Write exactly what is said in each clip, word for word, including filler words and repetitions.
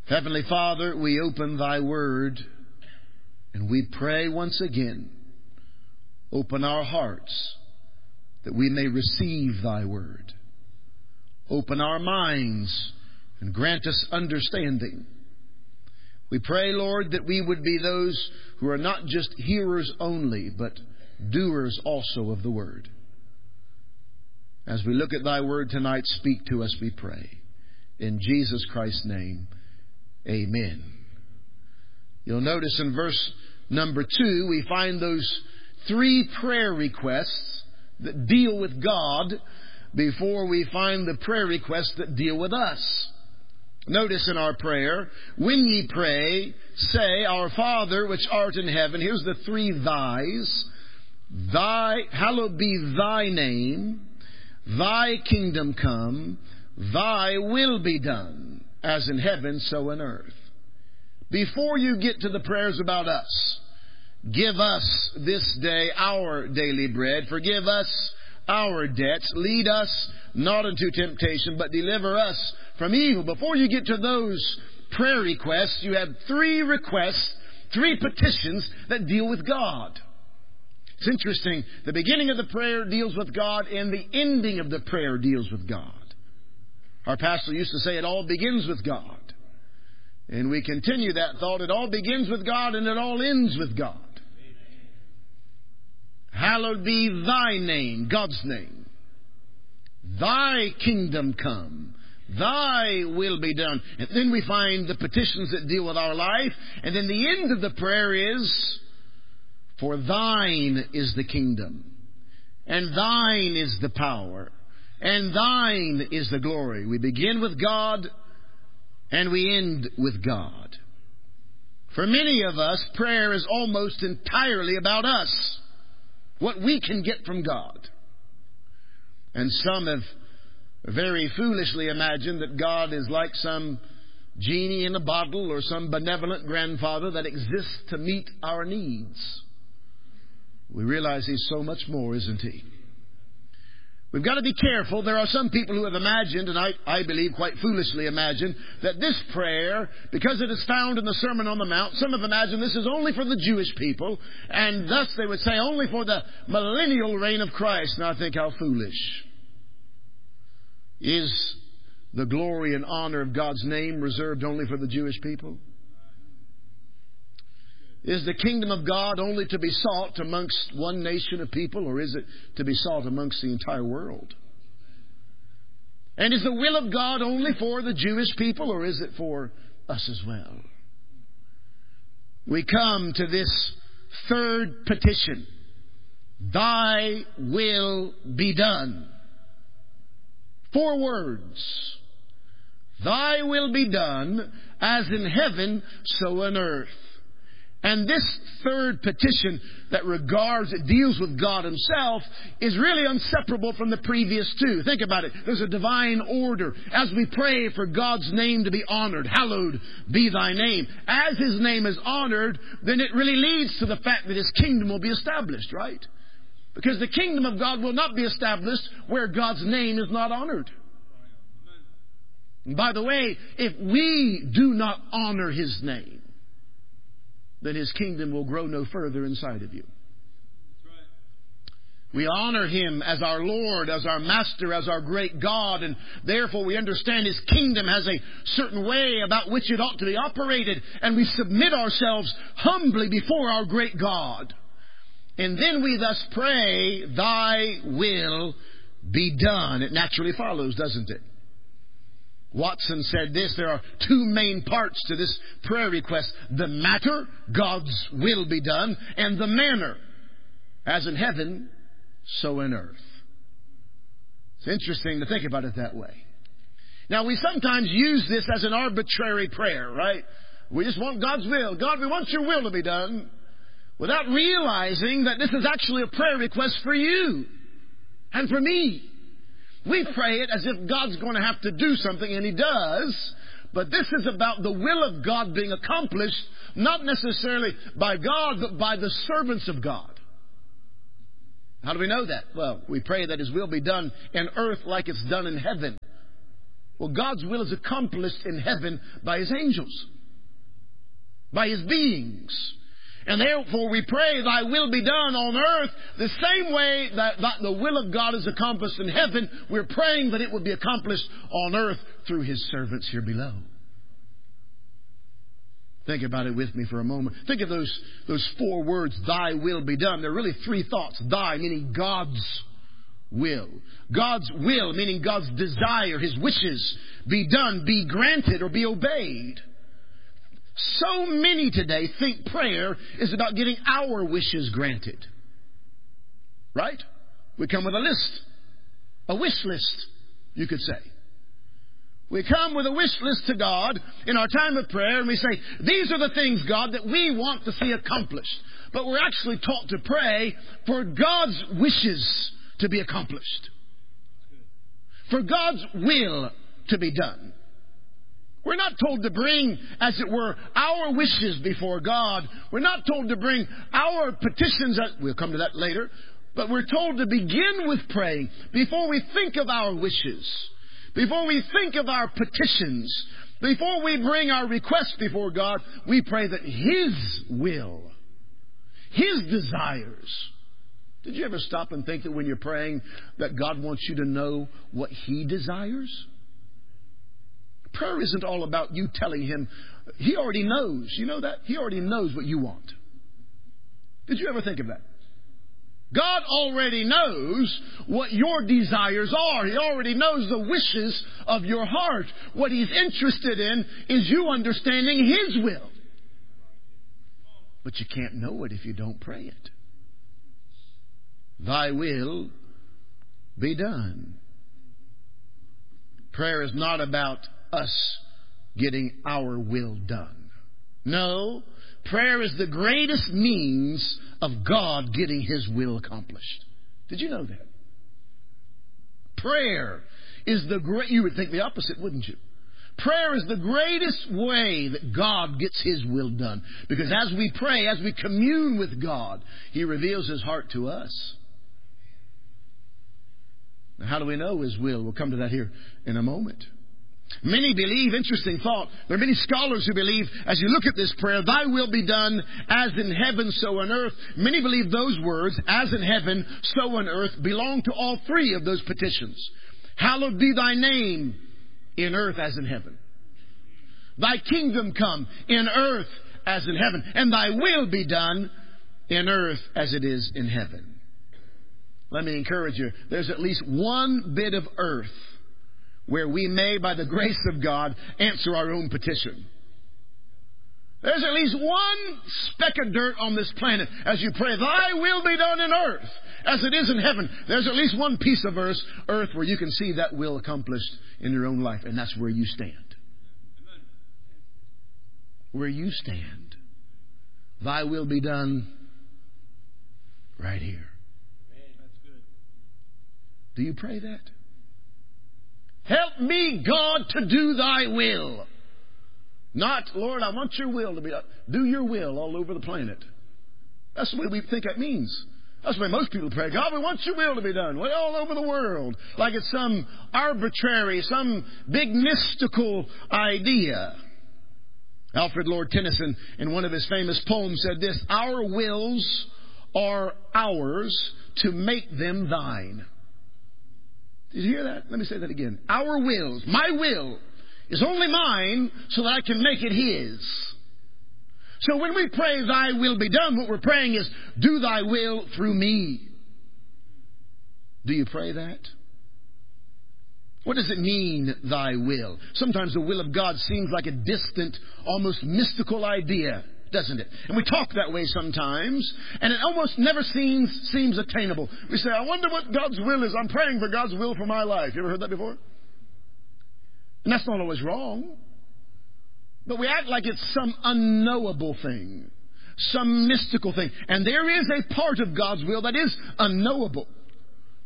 Heavenly Father, we open Thy Word and we pray once again, open our hearts that we may receive Thy Word. Open our minds and grant us understanding. We pray, Lord, that we would be those who are not just hearers only, but doers also of the Word. As we look at Thy Word tonight, speak to us, we pray. In Jesus Christ's name, amen. You'll notice in verse number two, we find those three prayer requests that deal with God before we find the prayer requests that deal with us. Notice in our prayer, when ye pray, say, Our Father which art in heaven. Here's the three thys. Thy, hallowed be Thy name. Thy kingdom come. Thy will be done, as in heaven, so in earth. Before you get to the prayers about us, give us this day our daily bread. Forgive us our debts. Lead us not into temptation, but deliver us from evil. Before you get to those prayer requests, you have three requests, three petitions that deal with God. It's interesting. The beginning of the prayer deals with God, and the ending of the prayer deals with God. Our pastor used to say it all begins with God. And we continue that thought. It all begins with God and it all ends with God. Hallowed be Thy name, God's name. Thy kingdom come. Thy will be done. And then we find the petitions that deal with our life. And then the end of the prayer is, For Thine is the kingdom, and Thine is the power, and Thine is the glory. We begin with God, and we end with God. For many of us, prayer is almost entirely about us, what we can get from God. And some have very foolishly imagined that God is like some genie in a bottle or some benevolent grandfather that exists to meet our needs. We realize He's so much more, isn't He? We've got to be careful. There are some people who have imagined, and I, I believe quite foolishly imagined, that this prayer, because it is found in the Sermon on the Mount, some have imagined this is only for the Jewish people, and thus they would say only for the millennial reign of Christ. Now I think, how foolish. Is the glory and honor of God's name reserved only for the Jewish people? Is the kingdom of God only to be sought amongst one nation of people, or is it to be sought amongst the entire world? And is the will of God only for the Jewish people, or is it for us as well? We come to this third petition. Thy will be done. Four words. Thy will be done, as in heaven, so on earth. And this third petition that regards, it deals with God Himself, is really inseparable from the previous two. Think about it. There's a divine order. As we pray for God's name to be honored, hallowed be Thy name. As His name is honored, then it really leads to the fact that His kingdom will be established, right? Because the kingdom of God will not be established where God's name is not honored. And by the way, if we do not honor His name, then His kingdom will grow no further inside of you. We honor Him as our Lord, as our Master, as our great God, and therefore we understand His kingdom has a certain way about which it ought to be operated, and we submit ourselves humbly before our great God. And then we thus pray, Thy will be done. It naturally follows, doesn't it? Watson said this, there are two main parts to this prayer request. The matter, God's will be done, and the manner, as in heaven, so in earth. It's interesting to think about it that way. Now, we sometimes use this as an arbitrary prayer, right? We just want God's will. God, we want your will to be done, without realizing that this is actually a prayer request for you and for me. We pray it as if God's going to have to do something, and He does. But this is about the will of God being accomplished, not necessarily by God, but by the servants of God. How do we know that? Well, we pray that His will be done in earth like it's done in heaven. Well, God's will is accomplished in heaven by His angels, by His beings. And therefore we pray, Thy will be done on earth the same way that, that the will of God is accomplished in heaven. We're praying that it would be accomplished on earth through His servants here below. Think about it with me for a moment. Think of those, those four words, Thy will be done. There are really three thoughts. Thy, meaning God's will. God's will, meaning God's desire, His wishes, be done, be granted, or be obeyed. So many today think prayer is about getting our wishes granted. Right? We come with a list. A wish list, you could say. We come with a wish list to God in our time of prayer and we say, these are the things, God, that we want to see accomplished. But we're actually taught to pray for God's wishes to be accomplished. For God's will to be done. We're not told to bring, as it were, our wishes before God. We're not told to bring our petitions. We'll come to that later. But we're told to begin with praying before we think of our wishes. Before we think of our petitions. Before we bring our requests before God, we pray that His will, His desires. Did you ever stop and think that when you're praying that God wants you to know what He desires? Prayer isn't all about you telling Him. He already knows. You know that? He already knows what you want. Did you ever think of that? God already knows what your desires are. He already knows the wishes of your heart. What He's interested in is you understanding His will. But you can't know it if you don't pray it. Thy will be done. Prayer is not about us getting our will done. No, prayer is the greatest means of God getting His will accomplished. Did you know that? Prayer is the great... You would think the opposite, wouldn't you? Prayer is the greatest way that God gets His will done. Because as we pray, as we commune with God, He reveals His heart to us. Now, how do we know His will? We'll come to that here in a moment. Many believe, interesting thought, there are many scholars who believe, as you look at this prayer, Thy will be done as in heaven, so on earth. Many believe those words, as in heaven, so on earth, belong to all three of those petitions. Hallowed be Thy name in earth as in heaven. Thy kingdom come in earth as in heaven. And Thy will be done in earth as it is in heaven. Let me encourage you, there's at least one bit of earth where we may, by the grace of God, answer our own petition. There's at least one speck of dirt on this planet. As you pray, Thy will be done in earth as it is in heaven. There's at least one piece of earth, earth where you can see that will accomplished in your own life. And that's where you stand. Where you stand. Thy will be done right here. Do you pray that? Help me, God, to do Thy will. Not, Lord, I want Your will to be done. Do Your will all over the planet. That's the way we think that means. That's the way most people pray. God, we want Your will to be done. Well, all over the world. Like it's some arbitrary, some big mystical idea. Alfred Lord Tennyson, in one of his famous poems, said this: Our wills are ours to make them Thine. Did you hear that? Let me say that again. Our wills, my will, is only mine so that I can make it His. So when we pray, Thy will be done, what we're praying is, do Thy will through me. Do you pray that? What does it mean, Thy will? Sometimes the will of God seems like a distant, almost mystical idea, doesn't it? And we talk that way sometimes, and it almost never seems seems attainable. We say, I wonder what God's will is. I'm praying for God's will for my life. You ever heard that before? And that's not always wrong. But we act like it's some unknowable thing, some mystical thing. And there is a part of God's will that is unknowable.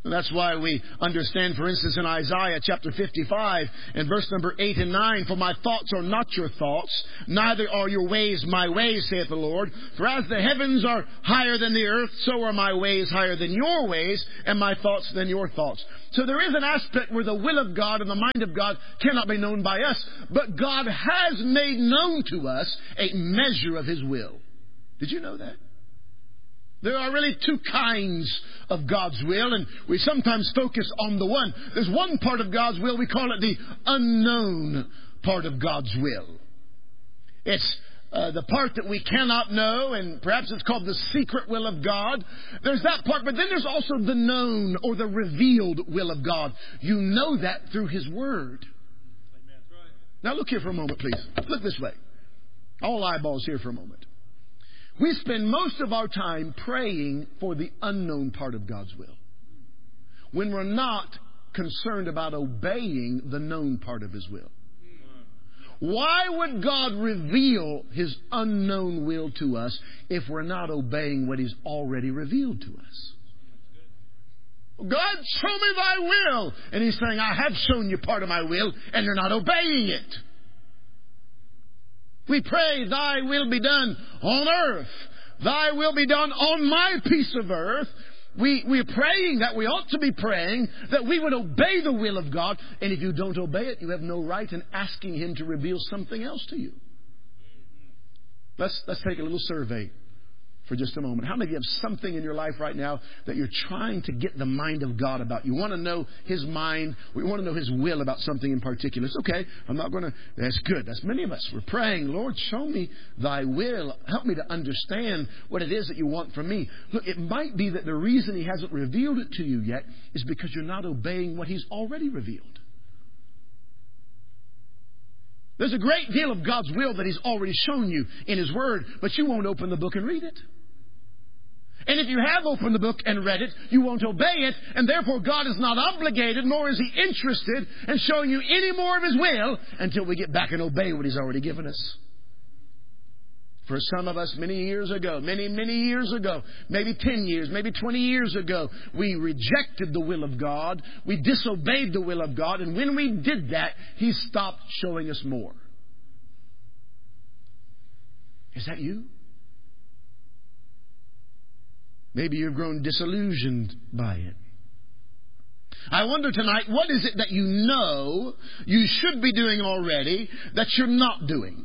And that's why we understand, for instance, in Isaiah chapter fifty-five and verse number eight and nine, for my thoughts are not your thoughts, neither are your ways my ways, saith the Lord. For as the heavens are higher than the earth, so are my ways higher than your ways, and my thoughts than your thoughts. So there is an aspect where the will of God and the mind of God cannot be known by us, but God has made known to us a measure of His will. Did you know that? There are really two kinds of God's will, and we sometimes focus on the one. There's one part of God's will, we call it the unknown part of God's will. It's uh, the part that we cannot know, and perhaps it's called the secret will of God. There's that part, but then there's also the known or the revealed will of God. You know that through His Word. Now look here for a moment, please. Look this way. All eyeballs here for a moment. We spend most of our time praying for the unknown part of God's will, when we're not concerned about obeying the known part of His will. Why would God reveal His unknown will to us if we're not obeying what He's already revealed to us? God, show me Thy will. And He's saying, I have shown you part of my will, and you're not obeying it. We pray, Thy will be done on earth. Thy will be done on my piece of earth. We, we're praying that we ought to be praying that we would obey the will of God. And if you don't obey it, you have no right in asking Him to reveal something else to you. Let's, let's take a little survey for just a moment. How many of you have something in your life right now that you're trying to get the mind of God about? You want to know His mind. We want to know His will about something in particular. It's okay. I'm not going to... That's good. That's many of us. We're praying, Lord, show me Thy will. Help me to understand what it is that you want from me. Look, it might be that the reason He hasn't revealed it to you yet is because you're not obeying what He's already revealed. There's a great deal of God's will that He's already shown you in His Word, but you won't open the book and read it. And if you have opened the book and read it, you won't obey it, and therefore God is not obligated, nor is He interested in showing you any more of His will until we get back and obey what He's already given us. For some of us, many years ago, many, many years ago, maybe ten years, maybe twenty years ago, we rejected the will of God. We disobeyed the will of God. And when we did that, He stopped showing us more. Is that you? Maybe you've grown disillusioned by it. I wonder tonight, what is it that you know you should be doing already that you're not doing?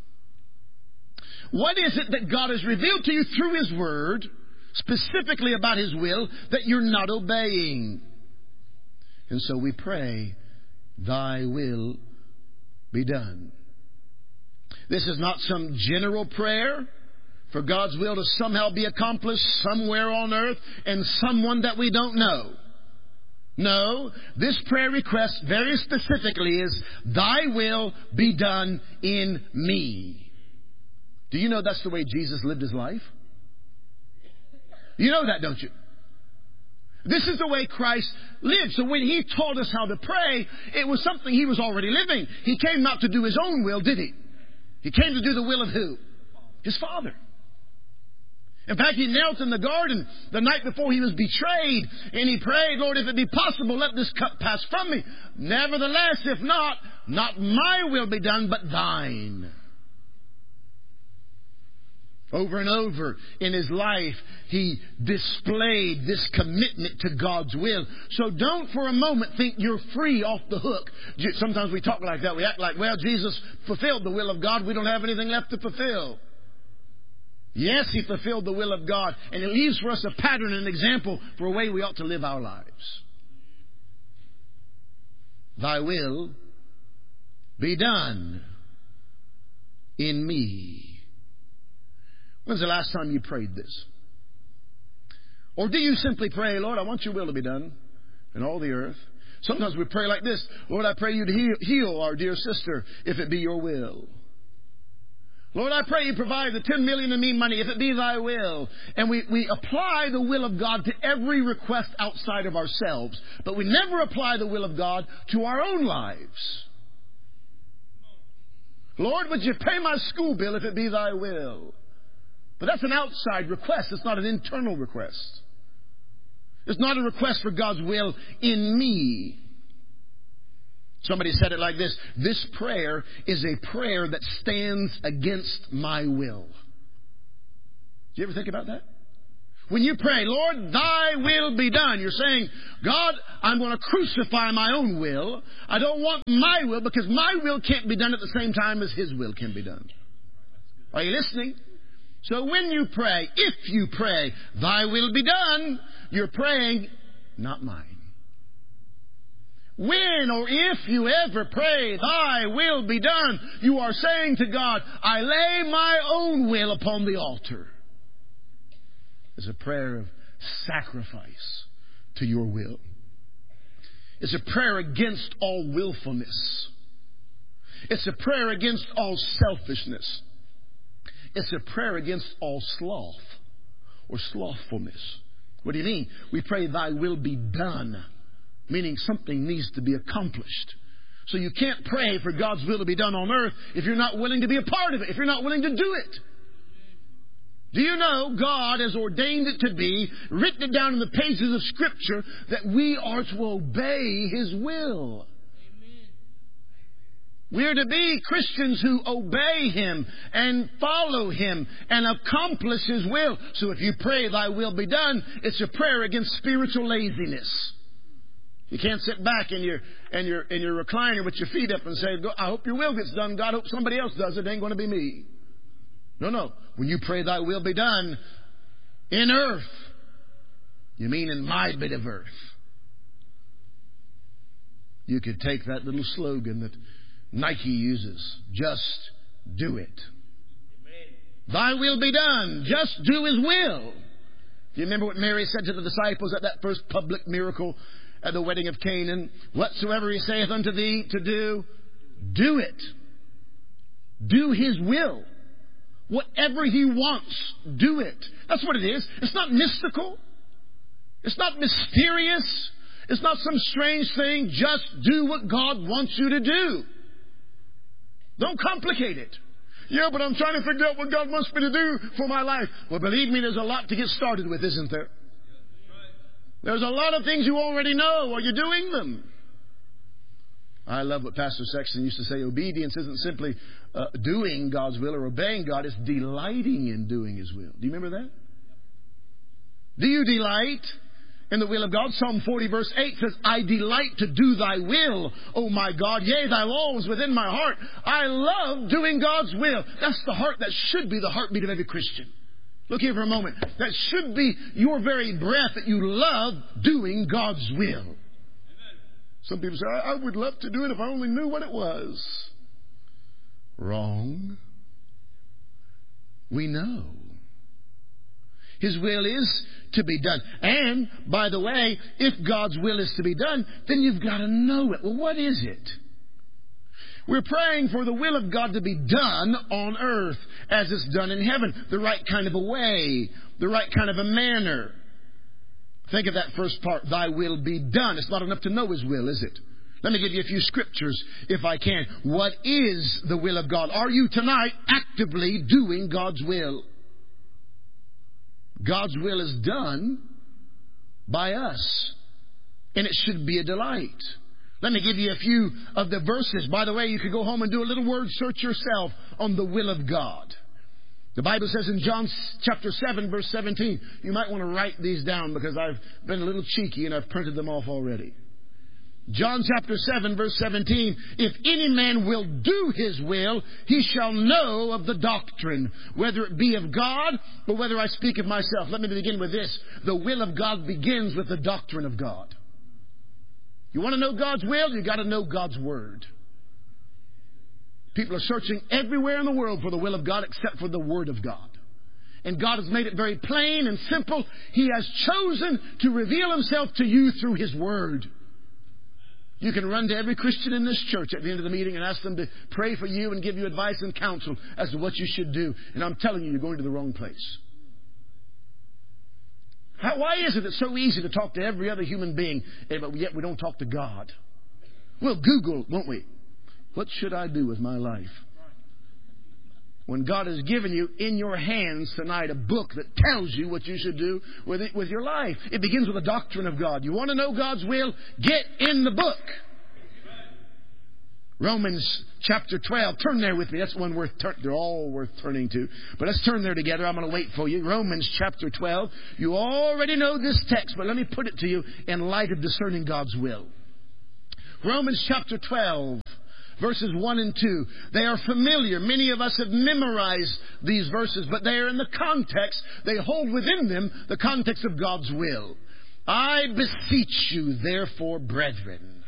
What is it that God has revealed to you through His Word, specifically about His will, that you're not obeying? And so we pray, Thy will be done. This is not some general prayer for God's will to somehow be accomplished somewhere on earth and someone that we don't know. No, this prayer request very specifically is, Thy will be done in me. Do you know that's the way Jesus lived His life? You know that, don't you? This is the way Christ lived. So when He taught us how to pray, it was something He was already living. He came not to do His own will, did He? He came to do the will of who? His Father. In fact, He knelt in the garden the night before He was betrayed, and He prayed, Lord, if it be possible, let this cup pass from me. Nevertheless, if not, not my will be done, but Thine. Over and over in His life, He displayed this commitment to God's will. So don't for a moment think you're free off the hook. Sometimes we talk like that. We act like, well, Jesus fulfilled the will of God. We don't have anything left to fulfill. Yes, He fulfilled the will of God. And it leaves for us a pattern and an example for a way we ought to live our lives. Thy will be done in me. When's the last time you prayed this? Or do you simply pray, Lord, I want your will to be done in all the earth? Sometimes we pray like this, Lord, I pray you to heal, heal our dear sister if it be your will. Lord, I pray you provide the ten million in me money if it be thy will. And we, we apply the will of God to every request outside of ourselves. But we never apply the will of God to our own lives. Lord, would you pay my school bill if it be thy will? But that's an outside request. It's not an internal request. It's not a request for God's will in me. Somebody said it like this: this prayer is a prayer that stands against my will. Do you ever think about that? When you pray, Lord, thy will be done, you're saying, God, I'm going to crucify my own will. I don't want my will, because my will can't be done at the same time as His will can be done. Are you listening? So when you pray, if you pray, thy will be done, you're praying, not mine. When or if you ever pray, thy will be done, you are saying to God, I lay my own will upon the altar. It's a prayer of sacrifice to your will. It's a prayer against all willfulness. It's a prayer against all selfishness. It's a prayer against all sloth or slothfulness. What do you mean? We pray, thy will be done, meaning something needs to be accomplished. So you can't pray for God's will to be done on earth if you're not willing to be a part of it, if you're not willing to do it. Do you know God has ordained it to be, written it down in the pages of Scripture, that we are to obey His will? Amen. We are to be Christians who obey Him and follow Him and accomplish His will. So if you pray, thy will be done, it's a prayer against spiritual laziness. You can't sit back in your, in your, in your recliner with your feet up and say, I hope your will gets done. God, I hope somebody else does it. It ain't going to be me. No, no. When you pray, thy will be done in earth, you mean in my bit of earth. You could take that little slogan that Nike uses, just do it. Amen. Thy will be done. Just do His will. Do you remember what Mary said to the disciples at that first public miracle at the wedding of Canaan? Whatsoever He saith unto thee to do, do it. Do His will. Whatever He wants, do it. That's what it is. It's not mystical. It's not mysterious. It's not some strange thing. Just do what God wants you to do. Don't complicate it. Yeah, but I'm trying to figure out what God wants me to do for my life. Well, believe me, there's a lot to get started with, isn't there? There's a lot of things you already know. Are you doing them? I love what Pastor Sexton used to say. Obedience isn't simply uh, doing God's will or obeying God. It's delighting in doing His will. Do you remember that? Do you delight in the will of God? Psalm forty verse eight says, I delight to do thy will, O my God. Yea, thy law is within my heart. I love doing God's will. That's the heart that should be the heartbeat of every Christian. Look here for a moment. That should be your very breath, that you love doing God's will. Some people say, I would love to do it if I only knew what it was. Wrong. We know. His will is to be done. And, by the way, if God's will is to be done, then you've got to know it. Well, what is it? We're praying for the will of God to be done on earth as it's done in heaven. The right kind of a way. The right kind of a manner. Think of that first part. Thy will be done. It's not enough to know His will, is it? Let me give you a few scriptures, if I can. What is the will of God? Are you tonight actively doing God's will? God's will is done by us. And it should be a delight. Let me give you a few of the verses. By the way, you could go home and do a little word search yourself on the will of God. The Bible says in John chapter seven, verse seventeen, you might want to write these down because I've been a little cheeky and I've printed them off already. John chapter seven, verse seventeen, if any man will do His will, he shall know of the doctrine, whether it be of God or whether I speak of myself. Let me begin with this. The will of God begins with the doctrine of God. You want to know God's will? You've got to know God's Word. People are searching everywhere in the world for the will of God except for the Word of God. And God has made it very plain and simple. He has chosen to reveal Himself to you through His Word. You can run to every Christian in this church at the end of the meeting and ask them to pray for you and give you advice and counsel as to what you should do. And I'm telling you, you're going to the wrong place. How, why is it it's so easy to talk to every other human being, but yet we don't talk to God? We'll Google, won't we? What should I do with my life? When God has given you in your hands tonight a book that tells you what you should do with it, with your life. It begins with the doctrine of God. You want to know God's will? Get in the book. Romans chapter twelve. Turn there with me. That's one worth turn. They're all worth turning to. But let's turn there together. I'm going to wait for you. Romans chapter twelve. You already know this text, but let me put it to you in light of discerning God's will. Romans chapter twelve. Verses one and two. They are familiar. Many of us have memorized these verses, but they are in the context. They hold within them the context of God's will. I beseech you, therefore, brethren,